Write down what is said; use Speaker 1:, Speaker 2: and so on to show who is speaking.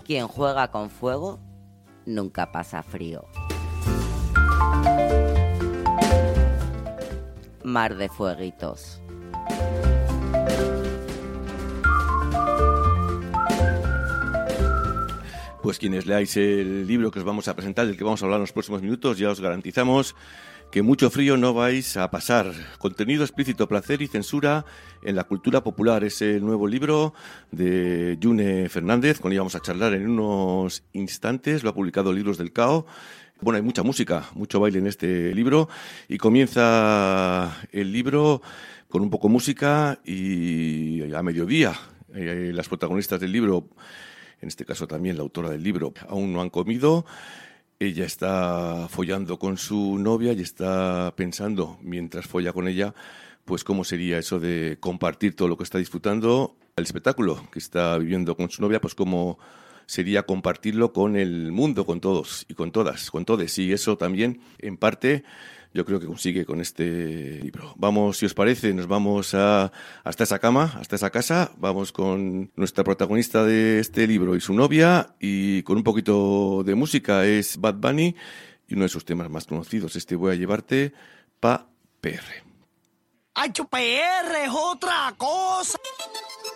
Speaker 1: Quien juega con fuego nunca pasa frío. Mar de fueguitos.
Speaker 2: Pues quienes leáis el libro que os vamos a presentar, del que vamos a hablar en los próximos minutos, ya os garantizamos que mucho frío no vais a pasar. Contenido explícito, placer y censura en la cultura popular. Es el nuevo libro de June Fernández, con el que vamos a charlar en unos instantes. Lo ha publicado Libros del Cao. Bueno, hay mucha música, mucho baile en este libro, y comienza el libro con un poco música y a mediodía las protagonistas del libro, en este caso también la autora del libro, aún no han comido. Ella está follando con su novia y está pensando, mientras folla con ella, pues cómo sería eso de compartir todo lo que está disfrutando, el espectáculo que está viviendo con su novia, pues cómo sería compartirlo con el mundo, con todos y con todas, con todes. Y eso también, en parte, yo creo que consigue con este libro. Vamos, si os parece, nos vamos hasta esa cama, hasta esa casa. Vamos con nuestra protagonista de este libro y su novia, y con un poquito de música. Es Bad Bunny y uno de sus temas más conocidos, Voy a llevarte pa' PR.
Speaker 3: ¡Ay, PR es otra cosa!